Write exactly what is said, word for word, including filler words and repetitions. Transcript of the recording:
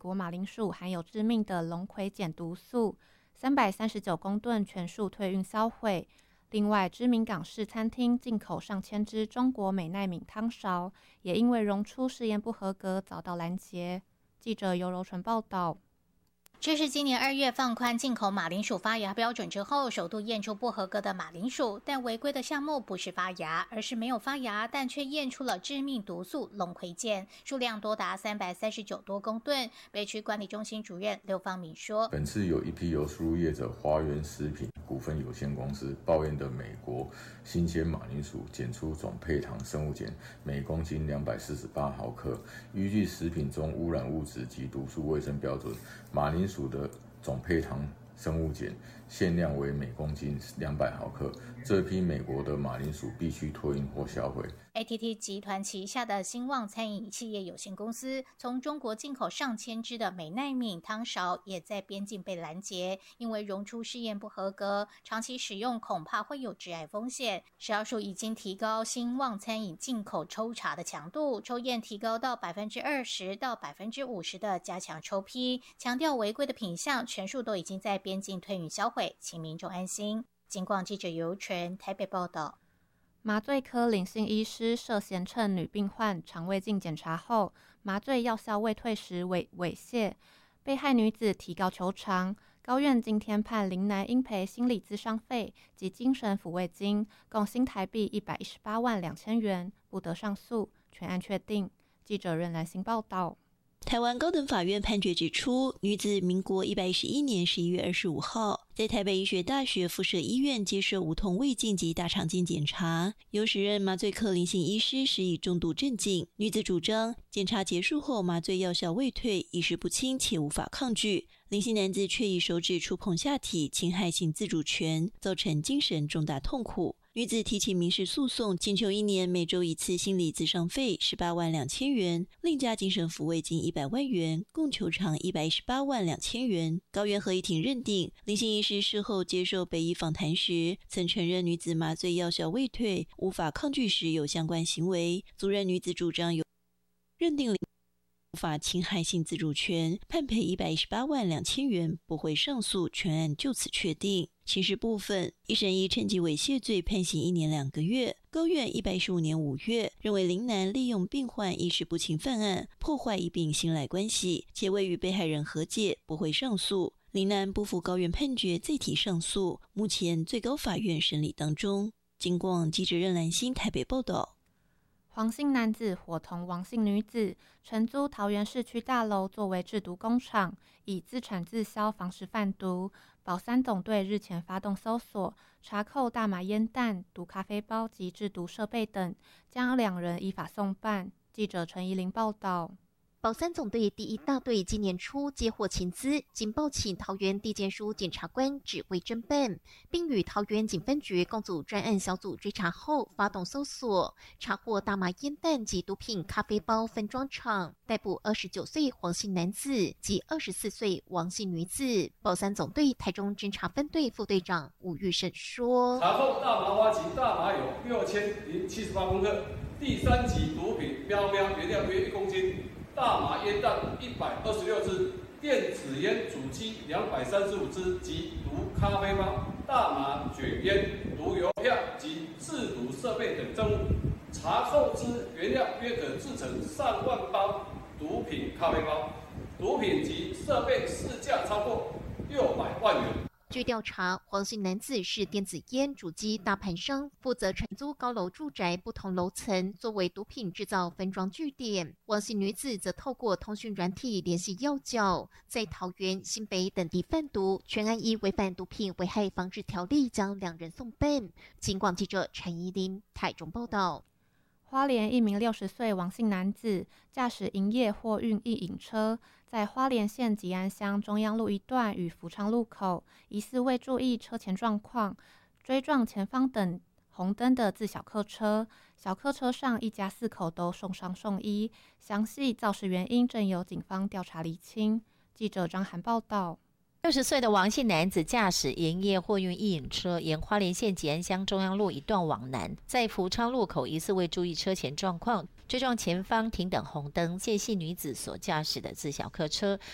国马铃薯含有致命的龙葵碱毒素，三百三十九公吨全数退运销毁。另外，知名港式餐厅进口上千只中国美奈皿汤勺，也因为溶出试验不合格遭到拦截。记者尤柔纯报道。 这是今年二月放宽进口马铃薯发芽标准之后，首度验出不合格的马铃薯，但违规的项目不是发芽，而是没有发芽，但却验出了致命毒素龙葵碱，数量多达三百三十九多公吨。北区管理中心主任刘方敏说：“ 本次有一批由输入业者华源食品股份有限公司抱怨的美国新鲜马铃薯检出总配糖生物碱每公斤两百四十八毫克，依据食品中污染物质及毒素卫生标准，马铃薯的总配糖生物碱限量为每公斤两百毫克，这批美国的马铃薯必须退运或销毁。” A T T 集团旗下的兴旺餐饮企业有限公司从中国进口上千只的美奈皿汤勺，也在边境被拦截，因为溶出试验不合格，长期使用恐怕会有致癌风险。食药署已经提高兴旺餐饮进口抽查的强度，抽验提高到百分之二十到百分之五十的加强抽批，强调违规的品项全数都已经在边境退运销毁，请民众安心。警广记者尤纯台北报道。 麻醉科林姓医师涉嫌趁女病患肠胃镜检查后，麻醉药效未退时猥猥亵被害女子，提告求偿。高院今天判林男应赔心理咨商费及精神抚慰金，共新台币一百一十八万两千元，不得上诉，全案确定。记者任兰心报道。 台湾高等法院判决指出，女子民国一百一十一年十一月二十五号，在台北医学大学附设医院接受无痛胃镜及大肠镜检查，由时任麻醉科林姓医师施以重度镇静。女子主张，检查结束后麻醉药效未退，意识不清且无法抗拒。林姓男子却以手指触碰下体，侵害性自主权，造成精神重大痛苦。女子提起民事诉讼，请求一年每周一次心理咨商费十八万两千元，另加精神抚慰金一百万元，共求偿一百一十八万两千元。高院合议庭认定，林姓医师事后接受北医访谈时，曾承认女子麻醉药效未退，无法抗拒时有相关行为，足认女子主张有认定无法侵害性自主权，判赔一百一十八万两千元，不会上诉，全案就此确定。刑事部分，一审以趁机猥亵罪判刑一年两个月。高院一百一十五年五月认为林男利用病患意识不清犯案，破坏一并信赖关系，且未与被害人和解，不会上诉。林男不服高院判决，再提上诉，目前最高法院审理当中。警广记者任兰心台北报道。 黄姓男子伙同王姓女子承租桃园市区大楼作为制毒工厂，以自产自销方式贩毒。保三总队日前发动搜索，查扣大麻烟弹、毒咖啡包及制毒设备等，将两人依法送办。记者陈怡玲报道。 保三总队第一大队今年初接获情资，警报请桃园地检署检察官指挥侦办，并与桃园警分局共组专案小组追查后，发动搜索，查获大麻烟弹及毒品咖啡包分装厂，逮捕二十九岁黄姓男子及二十四岁王姓女子。保三总队台中侦查分队副队长吴玉胜说：“ 查获大麻花及大麻有六千零七十八公克，第三级毒品喵喵原料约一公斤。”大麻烟弹一百二十六支，电子烟主机两百三十五支及毒咖啡包、大麻卷烟、毒邮票及制毒设备等证物，查扣之原料约可制成上万包毒品咖啡包，毒品及设备市价超过六百万元。 据调查，黄姓男子是电子烟主机大盘商，负责承租高楼住宅不同楼层作为毒品制造分装据点。王姓女子则透过通讯软体联系药教，在桃园、新北等地贩毒。全案依违反毒品危害防治条例，将两人送办。警广记者陈怡琳台中报道。 花莲一名六十岁王姓男子驾驶营业货运一引车，在花莲县吉安乡中央路一段与福昌路口，疑似未注意车前状况，追撞前方等红灯的自小客车。小客车上一家四口都受伤送医，详细肇事原因正由警方调查厘清。记者张涵报道。 六十岁的王姓男子驾驶营业货运一引车，沿花莲县吉安乡中央路一段往南，在福昌路口疑似未注意车前状况，追撞前方停等红灯谢姓女子所驾驶的自小客车，